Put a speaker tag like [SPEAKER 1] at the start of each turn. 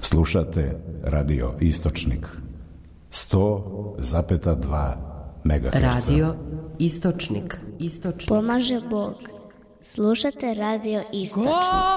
[SPEAKER 1] Slušate Radio Istočnik 100,2 MHz.
[SPEAKER 2] Radio Istočnik.
[SPEAKER 3] Pomaže Bog. Slušate Radio Istočnik.